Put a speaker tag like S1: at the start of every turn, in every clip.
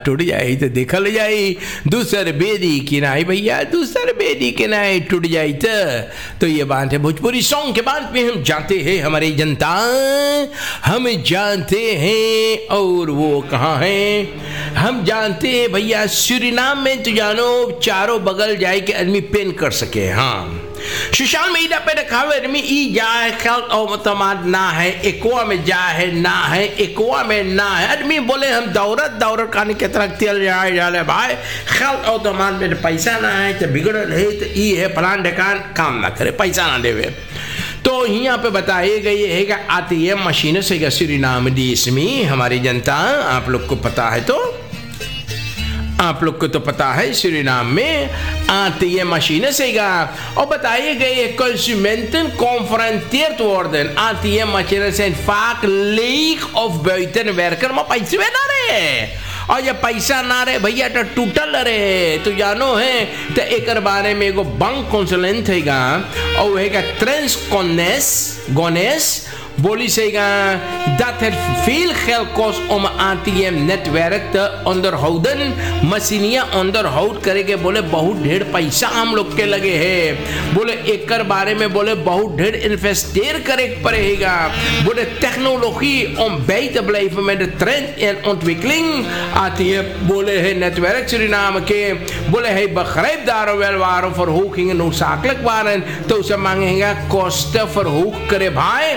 S1: टूट जाए तो देखल जाए दूसर बेदी किनाई भैया दूसर बेदी किनाई टूट जाए तो ये बात है। भोजपुरी सॉन्ग के बाद में हम जानते हैं हमारे जनता हम जानते हैं और वो कहाँ हैं हम जानते हैं भैया सूरीनाम में तो जानो चारों बगल जाए के आदमी पेन कर सके। हाँ सोशल मीडिया पे दिखावे आदमी ई जाए खल और तमाद ना है एकवा में जा है ना है एकवा में ना है आदमी बोले हम दौरत खाने के तरह तेल जाए भाई खल और तमाद में पैसा ना है तो बिगड़ल है तो ई है फलान ढकान काम ना करे पैसा ना देवे। तो यहाँ पे बताए गए है कि ATM मशीन से सूरीनाम देश में हमारी जनता आप लोग को पता है तो आप लोग को तो पता है सूरीनाम में ATM मशीन से और बताए गए consumenten confronteerd worden ATM machines zijn vaak leeg of buiten werken maar पैसे ना रहे और ये पैसा ना रहे भैया तो टूटल रहे तो जानो है तो एक बारे में एगो बैंक कंसल्टेंट हैगा और हैगा ट्रेंस गोनेस बोली सेगा dat er veel geld kost om ATM-netwerk te onderhouden, मशीनियाँ onderhoud करेंगे बोले बहुत ढेर पैसा हम लोग के लगे हैं बोले एक बारे में बोले बहुत ढेर इन्वेस्टेर करे पड़ेगा बोले technology om bij te blijven met de trend en ontwikkeling ATM बोले है netwerk Suriname के बोले है begrijp daar wel waarom verhogingen noodzakelijk waren तो ze मांगेगा kosten verhoog करे भाई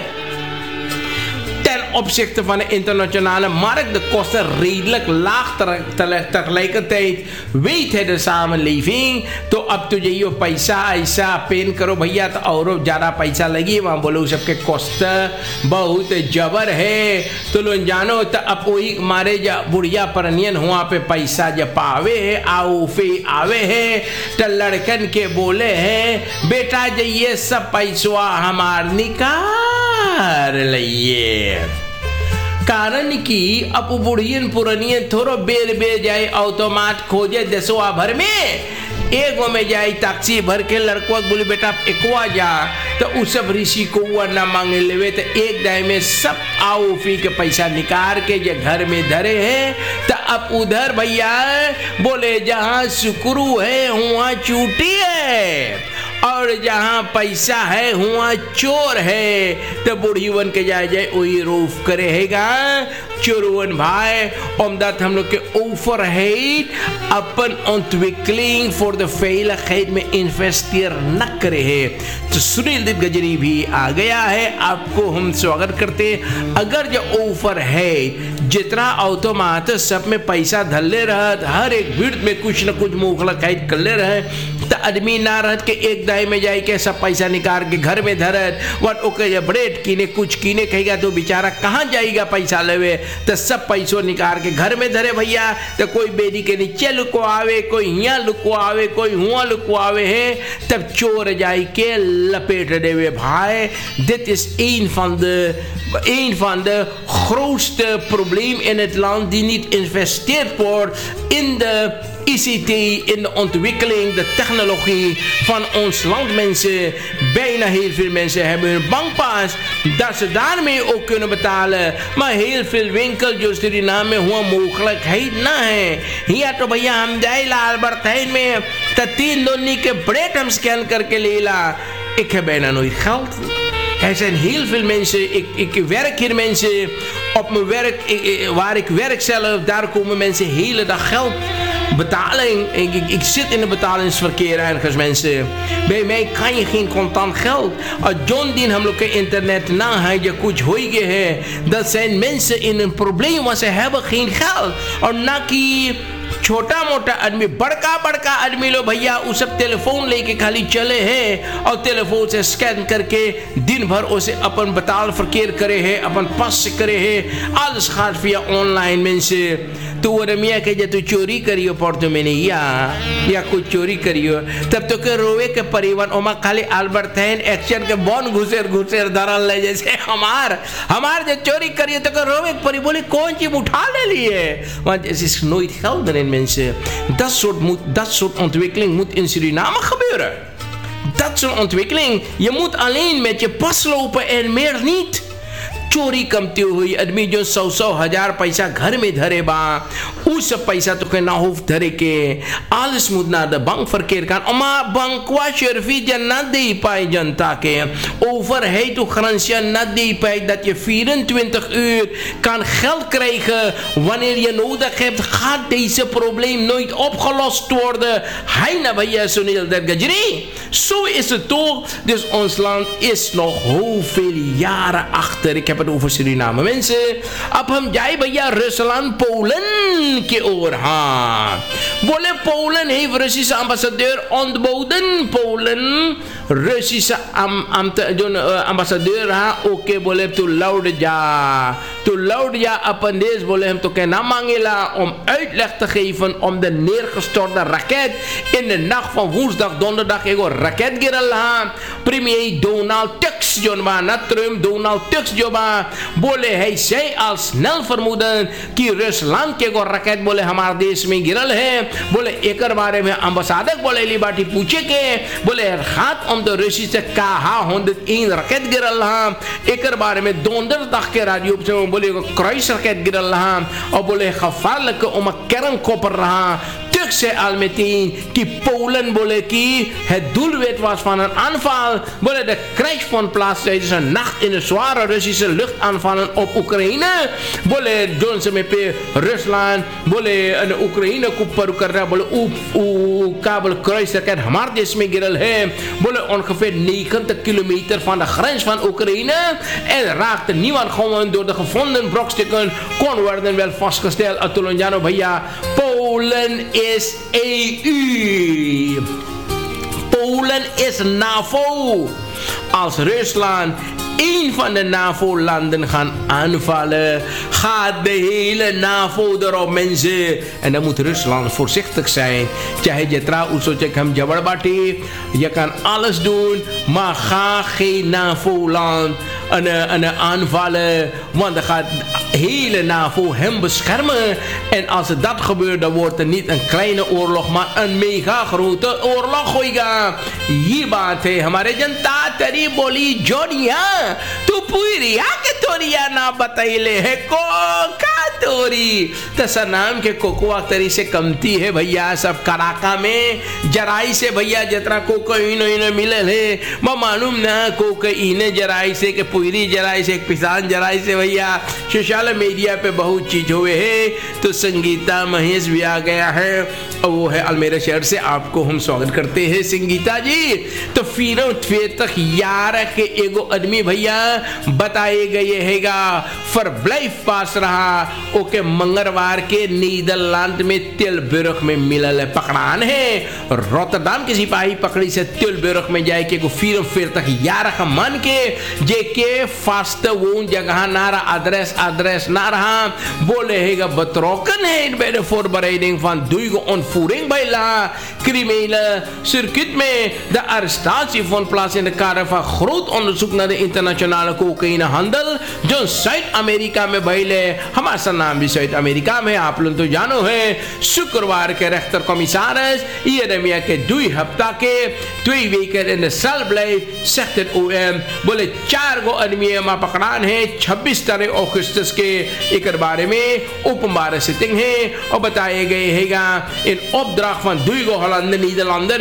S1: ten opzichte van de internationale markt. De kosten redelijk laag tegelijkertijd weet है de samenleving तो अब तो यही पैसा ऐसा पेन करो भैया तो और ज़्यादा पैसा लगी वहाँ बोलो सबके कोस्ट बहुत जबर है तो लोग जानो तो अब वही मारे जा बुढ़िया परनियन हुआ पे पैसा जब पावे है आओ फे आवे है तो लड़कन के बोले हैं बेटा जाइए सब पैसा हमार निकाल लिए कारण कि अब बुढ़ियन पुरनियन थोड़ा बेर जाए ऑटोमाट खोजे देशवा भर में एगो में जाए टैक्सी भर के लड़कों बोले बेटा एकवा जा तो उस सब ऋषि को वो ना मांगे लेवे तो एक दाय में सब आओ फी के पैसा निकाल के जो घर में धरे हैं तो अब उधर भैया बोले जहाँ सुकरू है वहाँ चूटी है और जहाँ पैसा है वहाँ चोर है तो बूढ़ीवन के जाए वही रूफ करेगा चोरवन भाई omdat हम लोग के ऑफर है अपन ontwikkeling voor de veiligheid में इन्वेस्टर न करे है तो सुनील दत्त गजरी भी आ गया है आपको हम स्वागत करते अगर जो ऑफर है जितना ऑटोमाट सब में पैसा धले रहत हर एक भीड़ में कुछ न कुछ मुखला कैद कर ले रहे तो आदमी ना रहत के एक दाई में जाए के सब पैसा निकाल के घर में धरत वन ओके ब्रेड कीने कुछ कीने कहेगा तो बेचारा कहाँ जाएगा पैसा लेवे तो सब पैसों निकाल के घर में धरे भैया तो कोई बेदी के नीचे लुको आवे कोई यहाँ लुको आवे कोई हुआ लुको आवे है तब चोर जाए के लपेट देवे भाई dit is een van de grootste probleem in het land die niet investeerd wordt in de ICT, in de ontwikkeling, de technologie van ons land. Mensen, bijna heel veel mensen hebben hun bankpas dat ze daarmee ook kunnen betalen. Maar heel veel winkels जो Suriname में हुआ mogelijkheid ना है यहाँ तो भैया हम जाइला अल्बर्ट हेijn में तो 3 दोनी के ब्रेड हम स्कैन करके लेला ik heb bijna nooit geld. Er zijn heel veel mensen, ik werk hier mensen op mijn werk, waar ik werk zelf, daar komen mensen de hele dag geld betaling. Ik zit in het betalingsverkeer ergens mensen. Bij mij kan je geen contant geld. Als John Dean हम लोग के internet ना है या कुछ हो गया है, dat zijn mensen in een probleem want ze hebben geen geld. और ना कि छोटा मोटा आदमी बड़का आदमी लो भैया उस सब टेलीफोन लेके खाली चले हैं और टेलीफोन से स्कैन करके दिन भर उसे अपन बताल फकीर करे है अपन पास करे है alles gaat via online mensen तो वो रमिया के जब तू चोरी करियो पड़तो मैंने या कुछ चोरी करियो तब तो के रोवे के परिवार ओमा खाली अल्बर्ट हेijn एक्शन के बॉन घुसेर धरल ले जैसे हमार जो चोरी करियो तो के रोवे के परि बोले कौन चीज उठा ले लिए want het is nooit geld erin mensen dat soort ontwikkeling moet in Suriname gebeuren dat soort ontwikkeling je moet alleen met je pas lopen en meer niet चोरी कमती हुई आदमी जो 100,000 पैसा घर में धरे बा उस पैसा तो के ना हो धरे के alles moet naar de bank verkeerd gaan maar bankwa serviet je na die bij जनता के overheid of garantie na die bij dat je 24 uur kan geld krijgen wanneer je nodig hebt gaat deze probleem nooit opgelost worden hij na bij Sunil Dargajri zo is het toch dus ons land is nog hoeveel jaren achter ik heb het over Suriname mensen अब हम जाए भैया Rusland Polen की ओर हाँ बोले Polen heeft Russische ambassadeur ontboden Polen Russische ambassadeur हाँ okay बोले तू लौट जा अपन देश बोले हम तो कहना मांगेला om uitleg te geven om de neergestorte raket in de nacht van woensdag donderdag ego raket गिरल हाँ premier Donald Tusk जो ना Trump Donald Tusk जो बोले है से al snel vermoeden कि Rusland के को raket बोले हमारे देश में गिरल है बोले एक बारे में ambassadeur बोले ली बाटी पूछे के बोले gaat om de Russische KH-101 raket गिरल हाँ एक बारे में donderdag के radio पे बोले kruisraket गिरल हाँ और बोले gevaarlijke om een kernkopper रहा Tusk zei al meteen die Polen बोले कि het doelwit was van een aanval बोले de crash vond plaats tijdens een nacht in de zware Russische luchtaanvallen op Oekraïne बोले zone में पे Rusland बोले Oekraïne को पर कर रहा बोले kabel kruisraket हमारे देश में गिरल है बोले ongeveer 90 kilometer van de grens van Oekraïne en raakte niemand gewoon door de gevonden brokstukken kon worden wel vastgesteld Atolonjano भैया Polen is EU Polen is NAVO als Rusland een van de NAVO-landen gaan aanvallen, gaat de hele NAVO erop mensen. En dan moet Rusland voorzichtig zijn. Je kan alles doen, maar ga geen NAVO-land aanvallen. Want dan gaat de hele NAVO hem beschermen. En als dat gebeurt, dan wordt het niet een kleine oorlog, maar een mega grote oorlog. ये बात है हमारे जनता तेरी बोली जोड़िया तू पूरी आके तोरिया ना बताइले है को का तोरी तसा नाम के कोकोआ तरी से कमती है भैया सब कराका में जराई से भैया जतरा कोकोइन मिले है मैं मालूम ना कोकोइन जराई से के पूरी जराई से एक पिसान जराई से भैया सोशल मीडिया पे बहुत चीज हुए है तो संगीता महेश भी आ गया है और वो है अलमेरा शहर से आपको हम स्वागत करते हैं संगीता जी तो फिर तक यार के एगो आदमी भैया बताए गए हैगा फरब्लाइफ पास रहा ओके मंगलवार के नीदरलैंड में तिलबुर्ग में मिलल पकड़ान है रोटरडाम के सिपाही पकड़ी से तिलबुर्ग में जाए के फिर तक यार का मन के जे के फास्ट वो जगह ना रहा adres ना रहा बोले हैगा betrokken bij de voorbereiding van duige ontvoering bij la criminele circuit mee de arrestatie vond plaats in de kader van groot onderzoek naar de internationale cocaïnehandel जो Zuid-Amerika में भइले हमारा नाम भी Zuid-Amerika में आप लोग तो जानो है शुक्रवार के rechter commissaris Jeremia के 2 हफ्ता के 2 weken in de cel blijft zegt het OM बोले 4 गो आदमी में पकड़ान है 26 तारीख अगस्त के एक बारे में openbare zitting है और बताए गए हैगा in opdracht van 2 Hollander Nederlander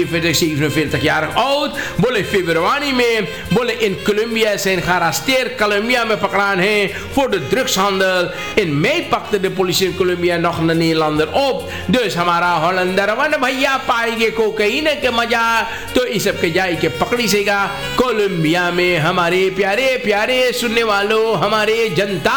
S1: 47 jaar oud बोले februari में बोले in Colombia zijn gearresteerd Colombia में पकड़ान है voor de drugshandel in mei pakte de politie in Colombia nog een Nederlander op dus हमारा Hollander वन भैया पाएंगे कोकाइन के मजा तो इस सब के जाए के पकड़ी सेगा कोलंबिया में हमारे प्यारे प्यारे सुनने वालों हमारे जनता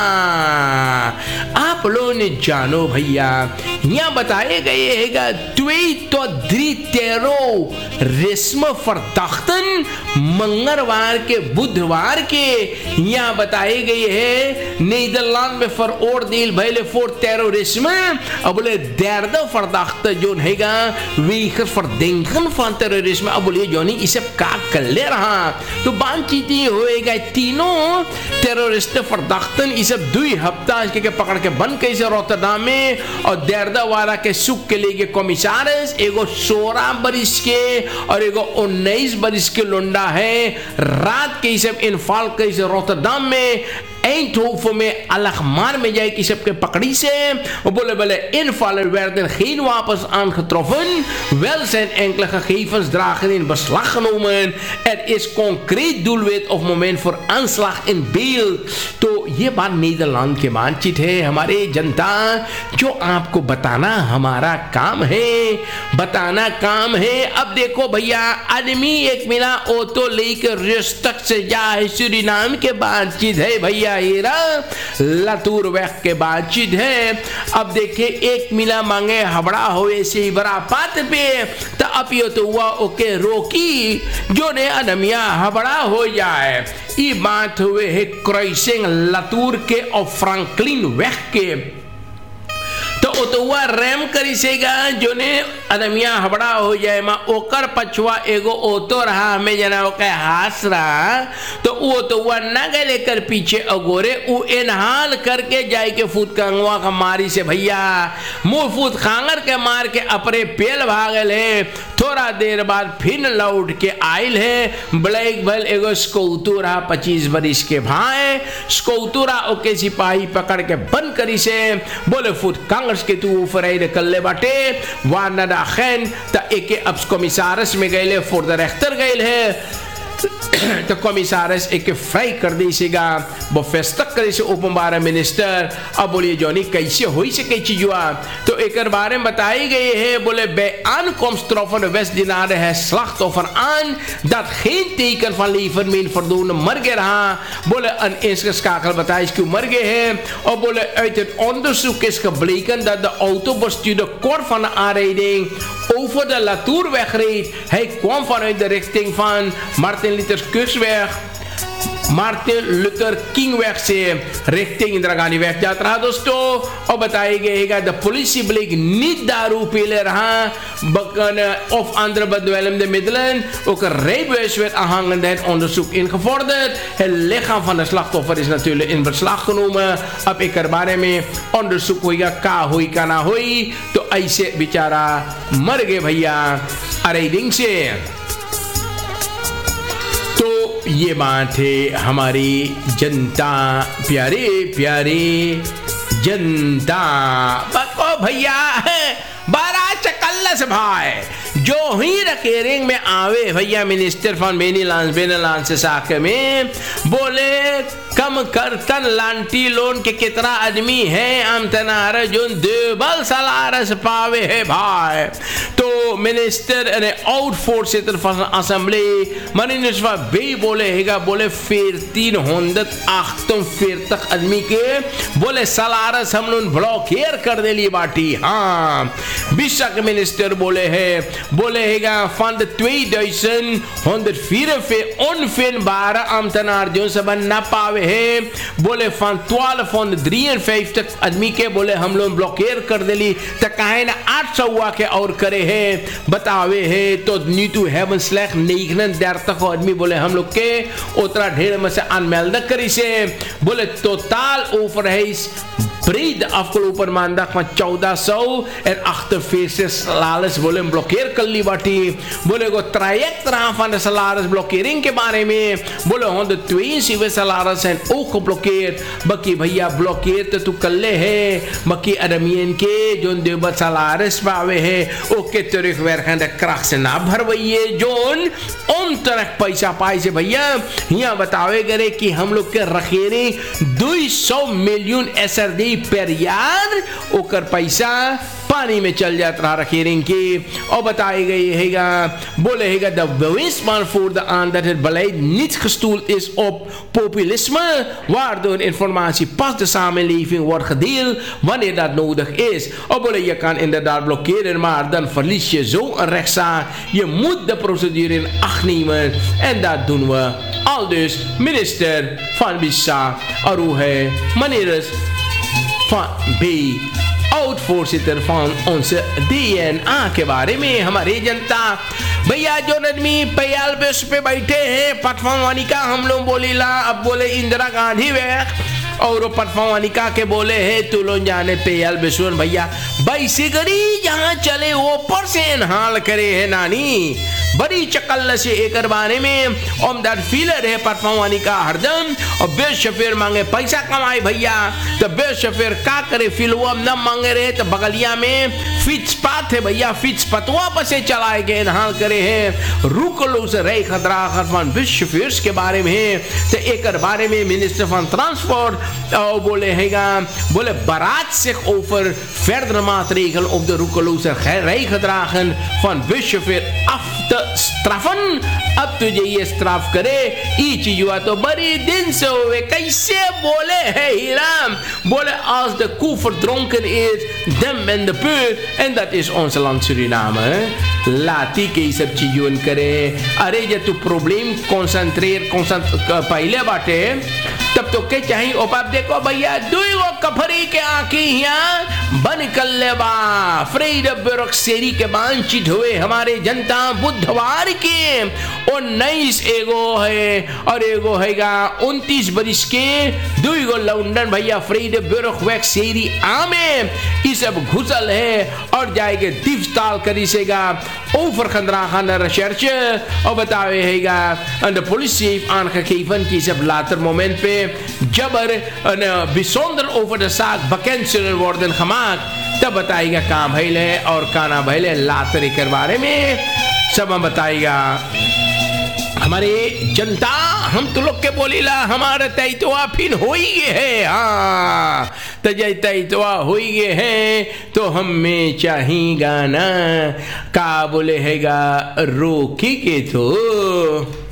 S1: आप लोगों ने जानो भैया यहाँ बताए गए हैगा 2 terrorisme verdachten मंगलवार के बुधवार के यहाँ बताए गए है Nederland में veroordeeld भइले voor terrorisme अब बोले derde verdachte जो हैगा wegens verdenken van terrorisme अब बोले जो नहीं इसे का कर ले रहा तो बातचीत होएगा तीनों terroristen verdachten इसे 2 हफ्ता के पकड़ के बंद बंद कैसे रोटरडाम में और देरदावाला के सुख के लिए कमिश्नर एगो 16 बरिस के और एगो 19 बरिस के लोंडा है रात के सब इनफाल कैसे रोटरडाम में Eindhoven में Alkmaar में जाए की सबके पकड़ी से बोले invaller werden geen wapens aangetroffen. Wel zijn enkele gegevensdragers in beslag genomen. Er is concreet doelwit of moment voor aanslag in beeld. तो ये बात नीदरलैंड के मानचित्र है हमारे जनता जो आपको बताना हमारा काम है बताना काम है। अब देखो भैया आदमी एक मिला ऑटो लेकर रिश्तक से जाए सूरीनाम के बातचीत है भैया लातूर वैक के बातचीत है। अब देखे एक मिला मांगे हबड़ा हो ऐसे ही बड़ा पात पे तो अब ये तो हुआ ओके रोकी जो ने अदमिया हबड़ा हो जाए। ये बात हुए है क्रॉसिंग लातूर के और फ्रैंकलिन वैक के तो हुआ रैम करी सेगा जो ने अदमिया हबड़ा हो जाए मा ओकर पछुआ एगो ओतो रहा हमें जना ओके हास रहा तो वो तो हुआ ना गए लेकर पीछे अगोरे उ इनहाल करके जाए के फूट कंगवा का मारी से भैया मुंह फूट खांगर के मार के अपने पेल भागल है। थोड़ा देर बाद फिर लौट के आयल है ब्लैक भल एगो स्कौतू रहा 25 बरिस के भाई स्कौतूरा ओके सिपाही पकड़ के बंद करी से बोले फूट कांग्रेस के तू फराइड कल्ले बाटे वाना दाखन त एके अब कमिश्नरस में गए फॉर द रेख्तर गए है तो कमिश्नरस एक फ्राई कर दीसेगा वो फेस्तक करे से उपमारा मिनिस्टर। अब बोलिए जॉनी कैसे हुई से कई चीज हुआ तो एक बारे में बताई गई है बोले bijeenkomst van West-Dinade है slachtoffer aan dat geen teken van leven meer verdoen मर गए रहा बोले अनइंस्काकल बताया क्यों मर गए हैं और बोले uit het onderzoek is gebleken dat de autobestuurder kort van de aanrijding over de Latourweg reed. Hij kwam vanuit de richting van Martin Luther Kingweg से रिक्तिंग इंदिरा गांधी वैक जाता रहा दोस्तों। और बताया गया द पुलिस bleek niet दारू पीले रहा बकन of andere bedwelmde middelen ook een rijbewijs werd aanhangend en onderzoek ingevorderd. Het lichaam van de slachtoffer is natuurlijk in beslag genomen। अब एक बारे में onderzoek होगा का हुई का ना हुई तो ऐसे बेचारा मर गए भैया अरेडिंग से। ये बात है हमारी जनता प्यारे प्यारे जनता बको भैया बारा चकल्लस भाई जो ही रकेरिंग में आवे भैया मिनिस्टर फॉन बेनीलांस से साके में बोले कम करतन लांटी लोन के कितना आदमी है आमतनार जो देबल सलारस पावे है भाई तो मिनिस्टर ने out voorzitter van de assemblee Marinus van B बोले हैगा बोले 1448 आदमी के बोले सलारस हम लोग ब्लॉकेर कर दे लिए बाटी। हाँ बिशक मिनिस्टर बोले हैगा van de 2144 onvindbare ambtenaar जो सब न पावे है बोले van 1253 आदमी के बोले हम लोग ब्लॉकेर कर देली तो कहे ना 800 के और करे है बतावे है तो नीतू हेवन स्लैक 39 आदमी बोले हम लोग के उतना ढेर में से अनमेल्ड करी से बोले टोटल ओवर है breed afgelopen maandag van 1448 salaris बोले ब्लॉकेर कर ली बाटी। बोले को ट्रैजेक्ट रहा van de salarisblokkering के बारे में बोले 172 salaris हैं ook geblokkeerd बकी भैया ब्लॉकेर तो तू कल्ले है बकी अदमियन के जोन देबत salaris पावे है ओके terugwerkende kracht से ना भरवइए जोन उन तरह पैसा पाए से भैया यहाँ बतावे करे कि हम लोग के रखेरी 200 मिलियन SRD per jaar ओकर पैसा पानी में चल जाता रहा रखेरिंग की। और बताई गई हैगा बोले हैगा de bewijsbaar voor de aan dat het beleid niet gestoeld is op populisme waardoor informatie pas de samenleving wordt gedeeld wanneer dat nodig is। और बोले je kan inderdaad blokkeren maar dan verlies je zo een rechtszaak je moet de procedure in acht nemen en dat doen we al dus minister van Bisa Aruhe Maneres van B oud-voorzitter van onze DNA के बारे में हमारे जनता भैया जो आदमी पैयाल बस पे बैठे हैं पटवानी का हम लोग बोलीला अब बोले इंदिरा गांधी वैक और परफॉर्मानिका के बोले है तू लो जाने पे यल बिशुन भैया बैसिकरी जहाँ चले ऊपर से हाल करे है नानी बड़ी चकल से एक बारे में ओमदार फीलर है परफॉर्मानिका हरदम और बेस्ट शफीर मांगे पैसा कमाए भैया तो बेस्ट शफीर का करे फिल्म न मांगे रहे तो बगलिया में फिच पात है भैया फिच पतवा पर से चलाए गए हाल करे हैं रुक लो से रही खतरा खरफान बेस्ट शफीर के बारे में तो एक बारे में मिनिस्टर फॉर ट्रांसपोर्ट बोले हैगा बोले बारात से over verder maatregelen op de roekeloze rijgedragen van buschauffeur af te straffen. अब तुझे ये स्ट्राफ करे ई चीज हुआ तो बड़ी दिन से हुए कैसे बोले है हीराम बोले als de koe verdronken is dem en de peu en dat is ons land Suriname लाती के सब चीजों करे अरे जब तू प्रॉब्लम कंसंट्रेट पहले बाटे तब तो के चाहिए ओपाप देखो भैया दुईगो कफरी के आंखी यहाँ बन कल्ले बा फ्रेड ब्यूरोक्रेसी के बांचित हुए हमारे जनता बुधवार के और 19 एगो है और एगो हैगा 29 बरिस के दुईगो लंदन भैया फ्रेड ब्यूरोक्रेसी आमे ये सब घुसल है और जाएगा दिवताल करी सेगा over gedragen naar recherche of बतावे हैगा en de politie heeft aangegeven कि सब later moment पे जब bijzonder over de zaak bekend zullen worden gemaakt तब बताएगा काम भइले और काना भइले लातर के बारे में सब हम बताएगा हमारे जनता हम तो लोग के बोलीला हमारे तैतवा फिर हो ही गए है हाँ तो जय तैतवा हो ही गए हैं तो हमें चाहिए गाना का बोले हैगा रोकी के तो